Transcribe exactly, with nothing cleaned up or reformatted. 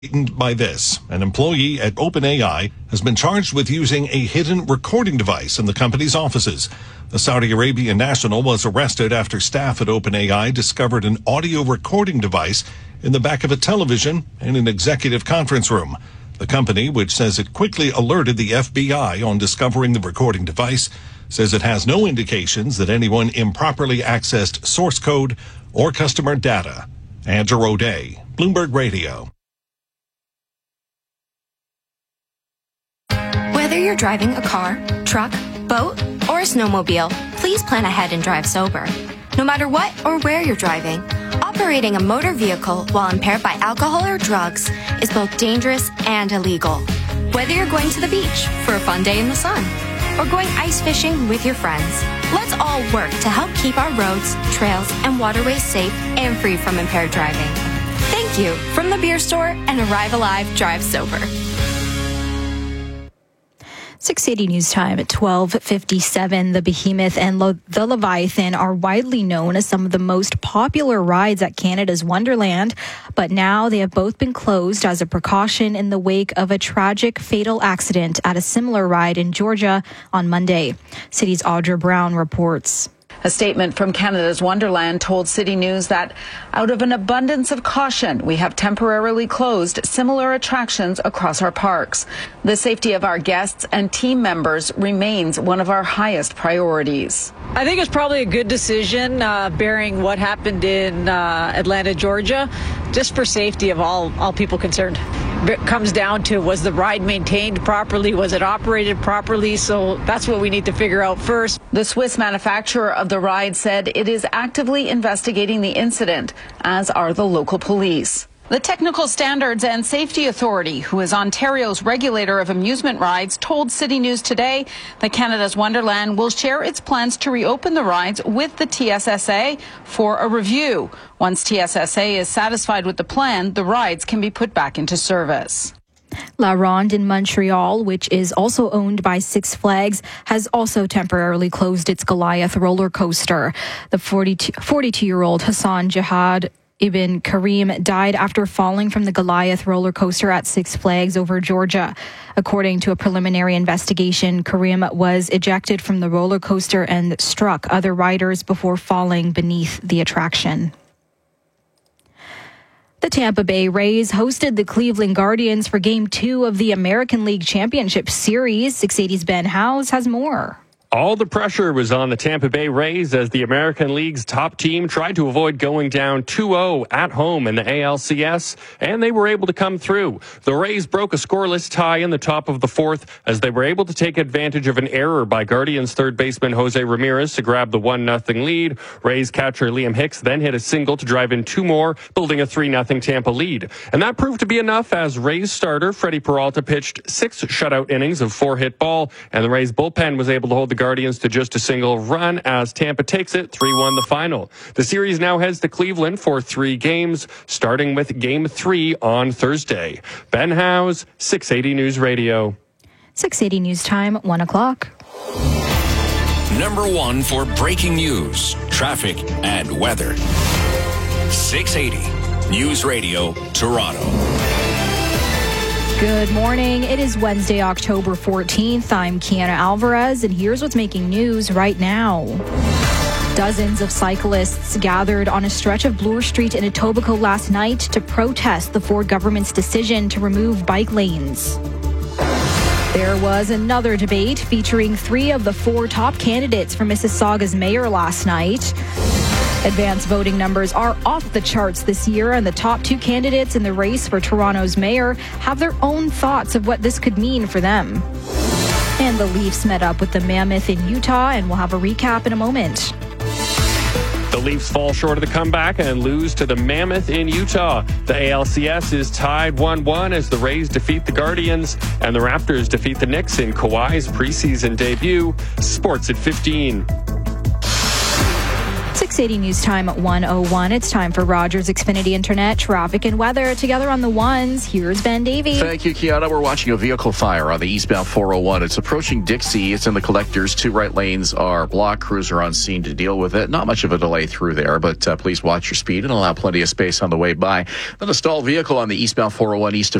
By this, an employee at OpenAI has been charged with using a hidden recording device in the company's offices. The Saudi Arabian national was arrested after staff at OpenAI discovered an audio recording device in the back of a television in an executive conference room. The company, which says it quickly alerted the F B I on discovering the recording device, says it has no indications that anyone improperly accessed source code or customer data. Andrew O'Day, Bloomberg Radio. Whether you're driving a car, truck, boat, or a snowmobile, please plan ahead and drive sober. No matter what or where you're driving, operating a motor vehicle while impaired by alcohol or drugs is both dangerous and illegal. Whether you're going to the beach for a fun day in the sun or going ice fishing with your friends, let's all work to help keep our roads, trails, and waterways safe and free from impaired driving. Thank you from the beer store and Arrive Alive Drive Sober. six eighty News Time at twelve fifty-seven. The Behemoth and Lo- the Leviathan are widely known as some of the most popular rides at Canada's Wonderland, but now they have both been closed as a precaution in the wake of a tragic fatal accident at a similar ride in Georgia on Monday. City's Audra Brown reports. A statement from Canada's Wonderland told City News that out of an abundance of caution, we have temporarily closed similar attractions across our parks. The safety of our guests and team members remains one of our highest priorities. I think it's probably a good decision, uh, bearing what happened in uh, Atlanta, Georgia, just for safety of all, all people concerned. It comes down to, was the ride maintained properly? Was it operated properly? So that's what we need to figure out first. The Swiss manufacturer of the ride said it is actively investigating the incident, as are the local police. The Technical Standards and Safety Authority, who is Ontario's regulator of amusement rides, told City News today that Canada's Wonderland will share its plans to reopen the rides with the T S S A for a review. Once T S S A is satisfied with the plan, the rides can be put back into service. La Ronde in Montreal, which is also owned by Six Flags, has also temporarily closed its Goliath roller coaster. The forty-two-year-old Hassan Jihad Ibn Karim died after falling from the Goliath roller coaster at Six Flags over Georgia. According to a preliminary investigation, Karim was ejected from the roller coaster and struck other riders before falling beneath the attraction. The Tampa Bay Rays hosted the Cleveland Guardians for Game two of the American League Championship Series. six eighty's Ben Howes has more. All the pressure was on the Tampa Bay Rays as the American League's top team tried to avoid going down two oh at home in the A L C S, and they were able to come through. The Rays broke a scoreless tie in the top of the fourth as they were able to take advantage of an error by Guardians third baseman Jose Ramirez to grab the one nothing lead. Rays catcher Liam Hicks then hit a single to drive in two more, building a three nothing Tampa lead. And that proved to be enough as Rays starter Freddie Peralta pitched six shutout innings of four hit ball, and the Rays bullpen was able to hold the Guardians to just a single run as Tampa takes it three one the final. The series now heads to Cleveland for three games, starting with Game three on Thursday. Ben Howes, six eighty News Radio. six eighty News Time, one o'clock. Number one for breaking news, traffic, and weather. six eighty News Radio, Toronto. Good morning. It is Wednesday, October fourteenth. I'm Kiana Alvarez, and here's what's making news right now. Dozens of cyclists gathered on a stretch of Bloor Street in Etobicoke last night to protest the Ford government's decision to remove bike lanes. There was another debate featuring three of the four top candidates for Mississauga's mayor last night. Advance voting numbers are off the charts this year, and the top two candidates in the race for Toronto's mayor have their own thoughts of what this could mean for them. And the Leafs met up with the Mammoth in Utah, and we'll have a recap in a moment. The Leafs fall short of the comeback and lose to the Mammoth in Utah. The A L C S is tied one one as the Rays defeat the Guardians, and the Raptors defeat the Knicks in Kawhi's preseason debut. Sports at fifteen. six eighty News Time one oh one. It's time for Rogers Xfinity Internet traffic and weather. Together on the ones, here's Ben Davey. Thank you, Kiana. We're watching a vehicle fire on the eastbound four oh one. It's approaching Dixie. It's in the collectors. Two right lanes are blocked. Crews are on scene to deal with it. Not much of a delay through there, but uh, please watch your speed and allow plenty of space on the way by. Then a stalled vehicle on the eastbound four oh one east of